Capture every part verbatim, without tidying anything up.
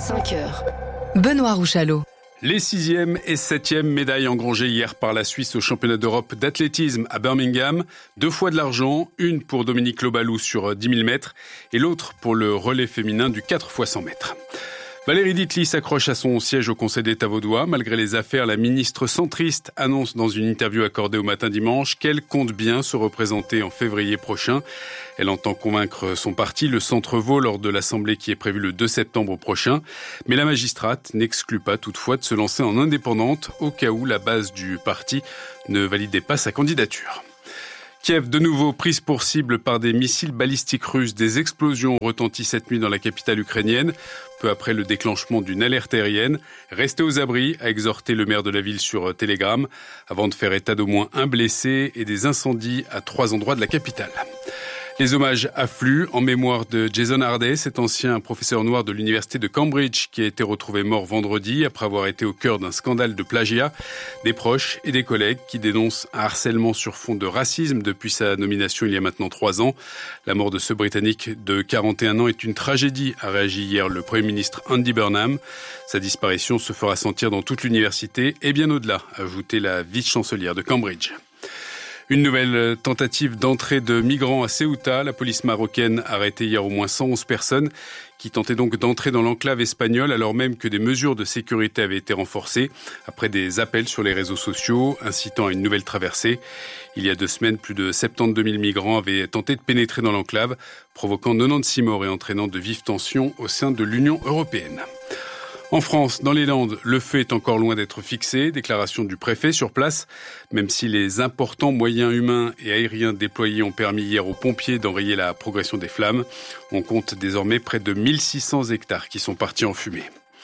cinq heures. Benoît Rouchalot. Les sixième et septième médailles engrangées hier par la Suisse au championnat d'Europe d'athlétisme à Birmingham. Deux fois de l'argent, une pour Dominique Lobalou sur dix mille mètres et l'autre pour le relais féminin du quatre fois cent mètres. Valérie Ditli s'accroche à son siège au Conseil d'État vaudois. Malgré les affaires, la ministre centriste annonce dans une interview accordée au Matin Dimanche qu'elle compte bien se représenter en février prochain. Elle entend convaincre son parti, le Centre Vaud, lors de l'Assemblée qui est prévue le deux septembre prochain. Mais la magistrate n'exclut pas toutefois de se lancer en indépendante au cas où la base du parti ne validait pas sa candidature. Kiev, de nouveau prise pour cible par des missiles balistiques russes. Des explosions ont retenti cette nuit dans la capitale ukrainienne. Peu après le déclenchement d'une alerte aérienne. Restez aux abris, a exhorté le maire de la ville sur Telegram, avant de faire état d'au moins un blessé et des incendies à trois endroits de la capitale. Les hommages affluent en mémoire de Jason Harday, cet ancien professeur noir de l'université de Cambridge qui a été retrouvé mort vendredi après avoir été au cœur d'un scandale de plagiat. Des proches et des collègues qui dénoncent un harcèlement sur fond de racisme depuis sa nomination il y a maintenant trois ans. La mort de ce Britannique de quarante et un ans est une tragédie, a réagi hier le Premier ministre Andy Burnham. Sa disparition se fera sentir dans toute l'université et bien au-delà, a ajouté la vice-chancelière de Cambridge. Une nouvelle tentative d'entrée de migrants à Ceuta. La police marocaine a arrêté hier au moins cent onze personnes qui tentaient donc d'entrer dans l'enclave espagnole alors même que des mesures de sécurité avaient été renforcées après des appels sur les réseaux sociaux incitant à une nouvelle traversée. Il y a deux semaines, plus de soixante-douze mille migrants avaient tenté de pénétrer dans l'enclave, provoquant quatre-vingt-seize morts et entraînant de vives tensions au sein de l'Union européenne. En France, dans les Landes, le feu est encore loin d'être fixé. Déclaration du préfet sur place. Même si les importants moyens humains et aériens déployés ont permis hier aux pompiers d'enrayer la progression des flammes, on compte désormais près de mille six cents hectares qui sont partis en fumée.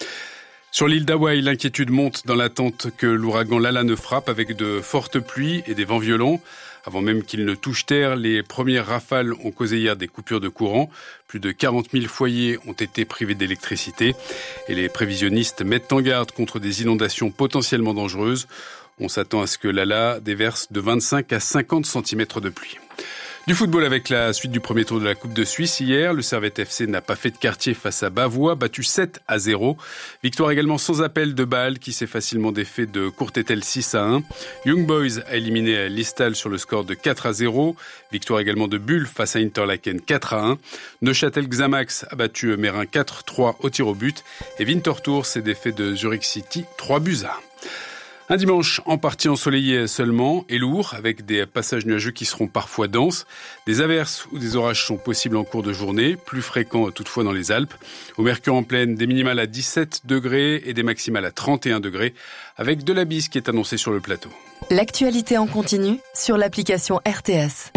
Sur l'île d'Hawaï, l'inquiétude monte dans l'attente que l'ouragan Lala ne frappe avec de fortes pluies et des vents violents. Avant même qu'il ne touche terre, les premières rafales ont causé hier des coupures de courant. Plus de quarante mille foyers ont été privés d'électricité. Et les prévisionnistes mettent en garde contre des inondations potentiellement dangereuses. On s'attend à ce que Lala déverse de vingt-cinq à cinquante centimètres de pluie. Du football avec la suite du premier tour de la Coupe de Suisse hier. Le Servette F C n'a pas fait de quartier face à Bavois, battu sept à zéro. Victoire également sans appel de Bâle qui s'est facilement défait de Courtétel six à un. Young Boys a éliminé Listal sur le score de quatre à zéro. Victoire également de Bulle face à Interlaken quatre à un. Neuchâtel Xamax a battu Mérin quatre trois au tir au but. Et Winterthur s'est défait de Zurich City trois buts à un. Un dimanche en partie ensoleillé seulement et lourd, avec des passages nuageux qui seront parfois denses. Des averses ou des orages sont possibles en cours de journée, plus fréquents toutefois dans les Alpes. Au Mercure en plaine, des minimales à dix-sept degrés et des maximales à trente et un degrés, avec de la bise qui est annoncée sur le plateau. L'actualité en continu sur l'application R T S.